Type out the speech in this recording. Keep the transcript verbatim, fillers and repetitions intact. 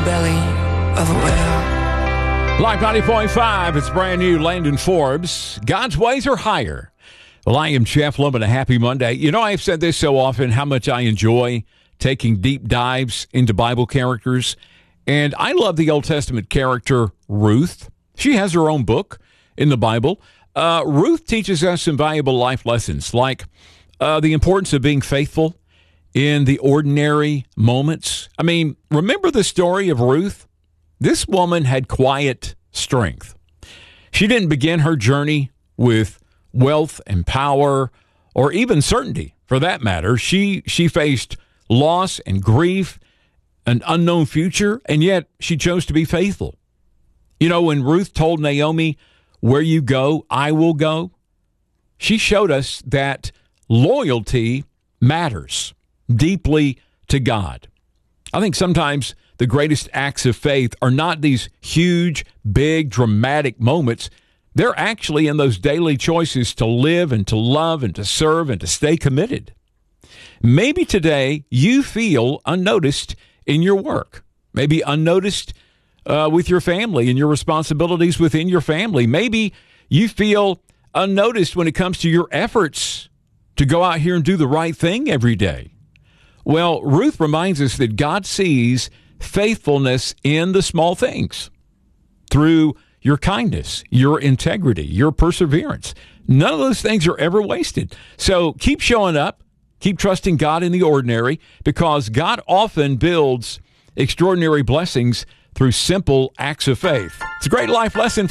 belly of a whale. Live ninety point five, it's brand new, Landon Forbes. God's ways are higher. Well, I am Jeff Lemon. A happy Monday. You know, I've said this so often, how much I enjoy taking deep dives into Bible characters. And I love the Old Testament character Ruth. She has her own book in the Bible. Uh, Ruth teaches us some valuable life lessons, like uh, the importance of being faithful in the ordinary moments. I mean, remember the story of Ruth? This woman had quiet strength. She didn't begin her journey with wealth and power, or even certainty, for that matter. She she faced loss and grief, an unknown future, and yet she chose to be faithful. You know, when Ruth told Naomi, "Where you go, I will go," she showed us that loyalty matters deeply to God. I think sometimes the greatest acts of faith are not these huge, big, dramatic moments. They're actually in those daily choices to live and to love and to serve and to stay committed. Maybe today you feel unnoticed in your work, maybe unnoticed uh, with your family and your responsibilities within your family. Maybe you feel unnoticed when it comes to your efforts to go out here and do the right thing every day. Well, Ruth reminds us that God sees faithfulness in the small things through your kindness, your integrity, your perseverance. None of those things are ever wasted. So keep showing up, keep trusting God in the ordinary, because God often builds extraordinary blessings through simple acts of faith. It's a great life lesson.